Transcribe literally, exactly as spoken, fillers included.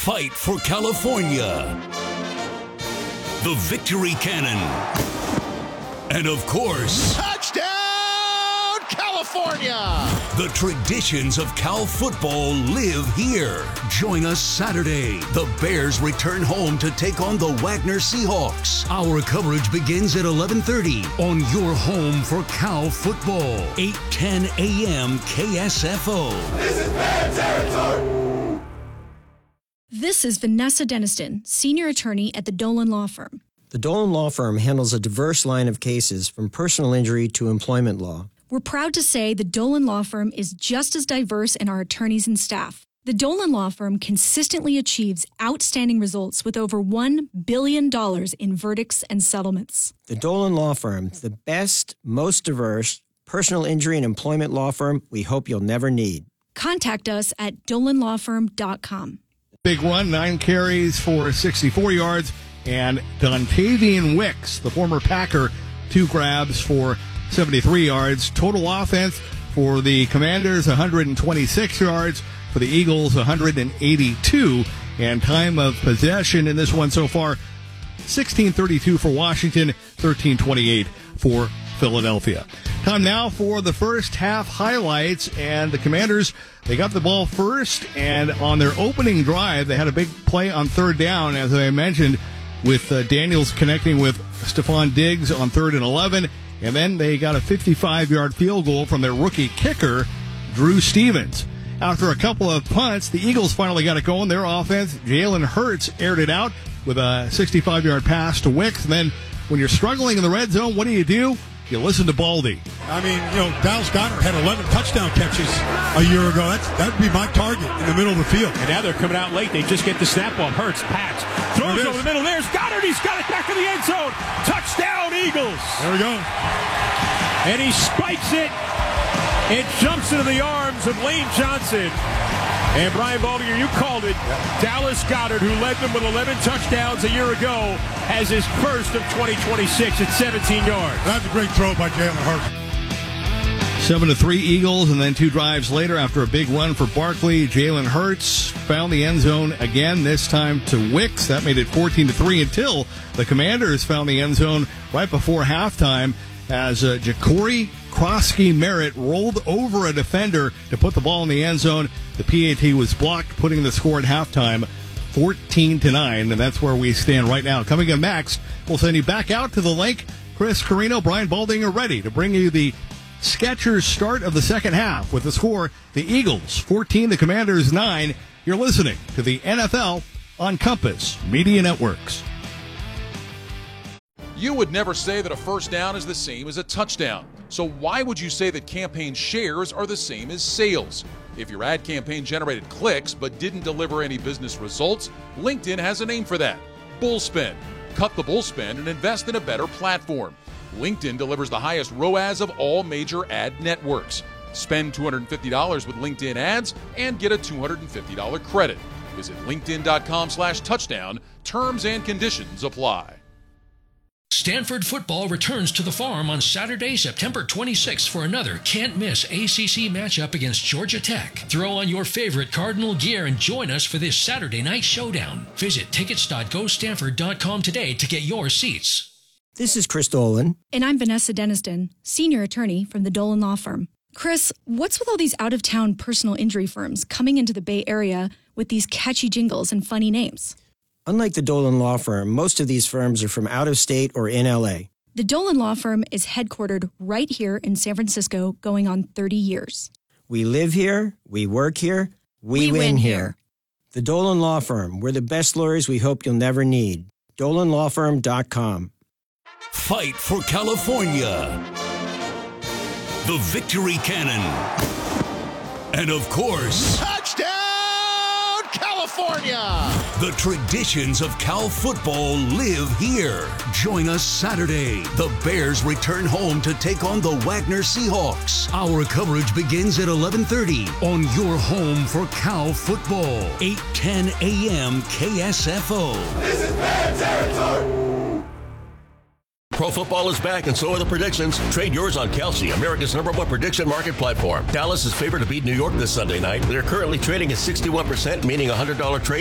Fight for California. The Victory Cannon. And of course, touchdown, California! The traditions of Cal football live here. Join us Saturday. The Bears return home to take on the Wagner Seahawks. Our coverage begins at eleven thirty on your home for Cal football. eight ten a.m. K S F O. This is Bear territory! This is Vanessa Deniston, senior attorney at the Dolan Law Firm. The Dolan Law Firm handles a diverse line of cases from personal injury to employment law. We're proud to say the Dolan Law Firm is just as diverse in our attorneys and staff. The Dolan Law Firm consistently achieves outstanding results with over one billion dollars in verdicts and settlements. The Dolan Law Firm, the best, most diverse personal injury and employment law firm we hope you'll never need. Contact us at dolan law firm dot com. Big run, nine carries for sixty-four yards, and Dontavian Wicks, the former Packer, two grabs for seventy-three yards. Total offense for the Commanders, one hundred twenty-six yards. For the Eagles, one hundred eighty-two. And time of possession in this one so far, sixteen thirty-two for Washington, thirteen twenty-eight for Philadelphia. Time now for the first half highlights, and the Commanders, they got the ball first, and on their opening drive, they had a big play on third down, as I mentioned, with uh, Daniels connecting with Stephon Diggs on third and eleven, and then they got a fifty-five-yard field goal from their rookie kicker, Drew Stevens. After a couple of punts, the Eagles finally got it going. Their offense, Jalen Hurts aired it out with a sixty-five-yard pass to Wicks. And then when you're struggling in the red zone, what do you do? You listen to Baldy. I mean, you know, Dallas Goedert had eleven touchdown catches a year ago. That's That would be my target in the middle of the field. And now they're coming out late. They just get the snap off. Hurts, Pats, throws over the middle. There's Goedert. He's got it back to the end zone. Touchdown, Eagles. There we go. And he spikes it. It jumps into the arms of Lane Johnson. And Brian Baldinger, you called it. Yeah. Dallas Goedert, who led them with eleven touchdowns a year ago, has his first of twenty twenty-six at seventeen yards. That's a great throw by Jalen Hurts. Seven to three Eagles, and then two drives later, after a big run for Barkley, Jalen Hurts found the end zone again. This time to Wicks. That made it fourteen to three until the Commanders found the end zone right before halftime as uh, Ja'Cory Krosky Merritt rolled over a defender to put the ball in the end zone. The P A T was blocked, putting the score at halftime fourteen to nine, and that's where we stand right now. Coming up next, we'll send you back out to the lake. Chris Carino, Brian Baldinger ready to bring you the Skechers start of the second half with the score, the Eagles fourteen, the Commanders nine. You're listening to the N F L on Compass Media Networks. You would never say that a first down is the same as a touchdown. So why would you say that campaign shares are the same as sales? If your ad campaign generated clicks but didn't deliver any business results, LinkedIn has a name for that: Bullspend. Cut the bullspend and invest in a better platform. LinkedIn delivers the highest R O A S of all major ad networks. Spend two hundred fifty dollars with LinkedIn ads and get a two hundred fifty dollars credit. Visit linkedin.com slash touchdown. Terms and conditions apply. Stanford football returns to the Farm on Saturday, September twenty-sixth for another can't-miss A C C matchup against Georgia Tech. Throw on your favorite Cardinal gear and join us for this Saturday night showdown. Visit tickets dot go stanford dot com today to get your seats. This is Chris Dolan. And I'm Vanessa Deniston, senior attorney from the Dolan Law Firm. Chris, what's with all these out-of-town personal injury firms coming into the Bay Area with these catchy jingles and funny names? Unlike the Dolan Law Firm, most of these firms are from out of state or in L A. The Dolan Law Firm is headquartered right here in San Francisco, going on thirty years. We live here, we work here, we, we win, win here. here. The Dolan Law Firm, we're the best lawyers we hope you'll never need. dolan law firm dot com. Fight for California. The Victory Cannon. And of course, touchdown, California! The traditions of Cal football live here. Join us Saturday. The Bears return home to take on the Wagner Seahawks. Our coverage begins at eleven thirty on your home for Cal football. eight ten a.m. K S F O. This is Bear territory! Pro football is back, and so are the predictions. Trade yours on Kelsey, America's number one prediction market platform. Dallas is favored to beat New York this Sunday night. They're currently trading at sixty-one percent, meaning a one hundred dollars trade